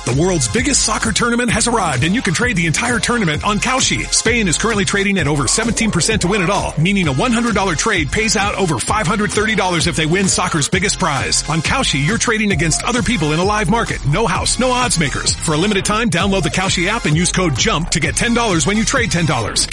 The world's biggest soccer tournament has arrived, and you can trade the entire tournament on Kalshi. Spain is currently trading at over 17% to win it all, meaning a $100 trade pays out over $530 if they win soccer's biggest prize. On Kalshi, you're trading against other people in a live market. No house, no odds makers. For a limited time, download the Kalshi app and use code JUMP to get $10 when you trade $10.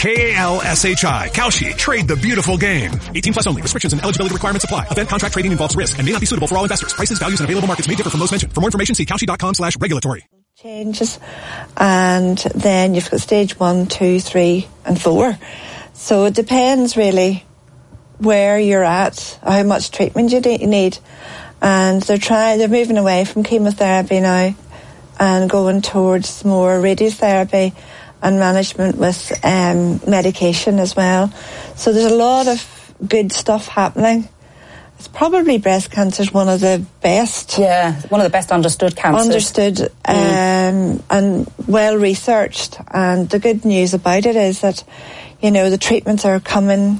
Kalshi. Kalshi. Trade the beautiful game. 18 plus only. Restrictions and eligibility requirements apply. Event contract trading involves risk and may not be suitable for all investors. Prices, values, and available markets may differ from those mentioned. For more information, see kalshi.com/regulatory. Changes, and then you've got stage 1, 2, 3, and 4. So it depends really where you're at, how much treatment you need. And they're moving away from chemotherapy now and going towards more radiotherapy and management with medication as well. So there's a lot of good stuff happening. It's probably breast cancer is one of the best. Yeah, one of the best understood cancers. And well researched. And the good news about it is that, the treatments are coming,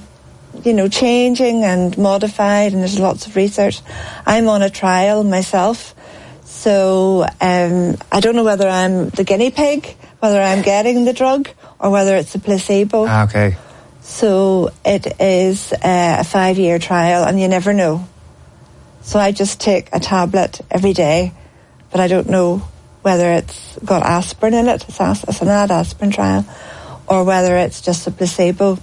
changing and modified, and there's lots of research. I'm on a trial myself. So I don't know whether I'm the guinea pig, whether I'm getting the drug, or whether it's a placebo. Okay. So it is a 5-year trial, and you never know. So I just take a tablet every day, but I don't know whether it's got aspirin in it. It's an aspirin trial, or whether it's just a placebo.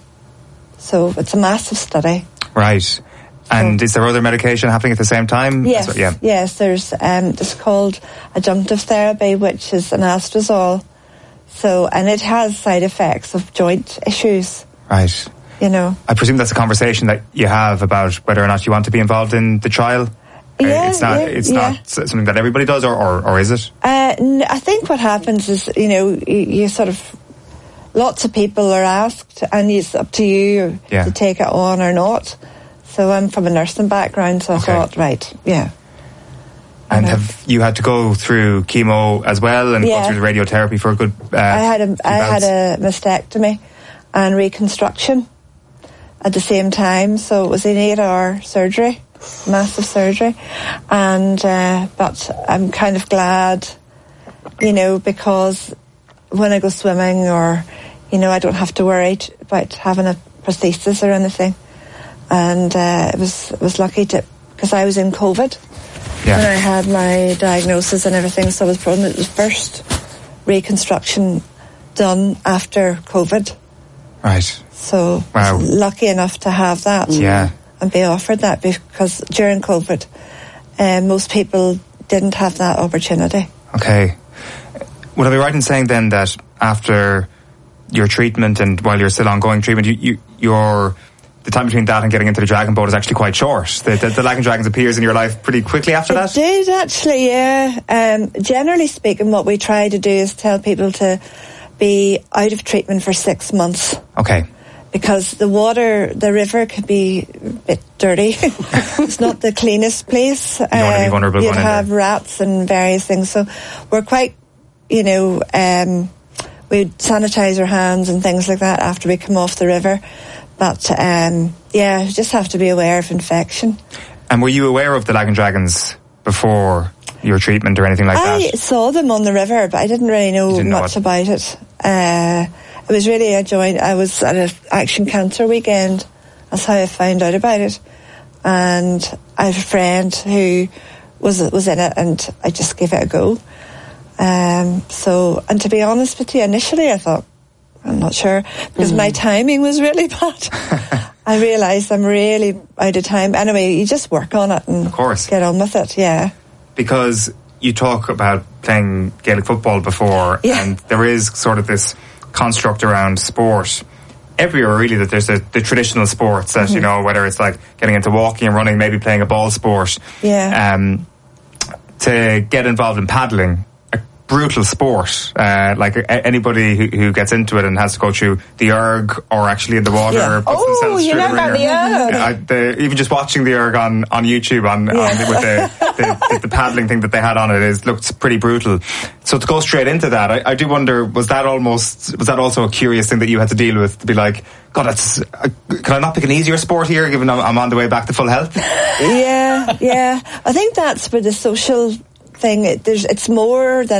So it's a massive study. Right. And is there other medication happening at the same time? Yes. Yes. There's it's called adjunctive therapy, which is an anastrozole. So, and it has side effects of joint issues. Right. I presume that's a conversation that you have about whether or not you want to be involved in the trial. Yeah, it's not something that everybody does, or is it? I think what happens is, you sort of, lots of people are asked, and it's up to you to take it on or not. So I'm from a nursing background, so I thought, right, yeah. And have you had to go through chemo as well, and go through the radiotherapy for a good? I had a mastectomy and reconstruction at the same time, so it was an 8-hour surgery, massive surgery, and but I'm kind of glad, because when I go swimming, or I don't have to worry about having a prosthesis or anything, and it was lucky because I was in COVID when I had my diagnosis and everything, so I was probably the first reconstruction done after COVID. Right. So I was lucky enough to have that and be offered that, because during COVID most people didn't have that opportunity. Okay. Would I be right in saying then that after your treatment and while you're still ongoing treatment, the time between that and getting into the dragon boat is actually quite short? The Lagan Dragons appears in your life pretty quickly after that? It did actually, yeah. Generally speaking, what we try to do is tell people to be out of treatment for 6 months. Okay. Because the river can be a bit dirty. It's not the cleanest place. You don't want to be vulnerable. You'd have rats and various things. So we're quite, we'd sanitize our hands and things like that after we come off the river. But, you just have to be aware of infection. And were you aware of the Lagan Dragons before your treatment or anything like that? I saw them on the river, but I didn't really know much about it. It was really I was at an Action Cancer weekend. That's how I found out about it. And I have a friend who was in it, and I just gave it a go. And to be honest with you, initially I thought, I'm not sure, because my timing was really bad. I realised I'm really out of time. Anyway, you just work on it and get on with it, yeah. Because you talk about playing Gaelic football before, and there is sort of this construct around sport everywhere, really, that there's the traditional sports that, whether it's like getting into walking and running, maybe playing a ball sport. Yeah. To get involved in paddling, brutal sport. Like anybody who gets into it and has to go through the erg or actually in the water. Yeah. Oh, you know about the erg. Even just watching the erg on YouTube with the paddling thing that they had on it looked pretty brutal. So to go straight into that, I do wonder, was that also a curious thing that you had to deal with, to be like, God, can I not pick an easier sport here, given I'm on the way back to full health? Yeah. I think that's where the social thing, it's more than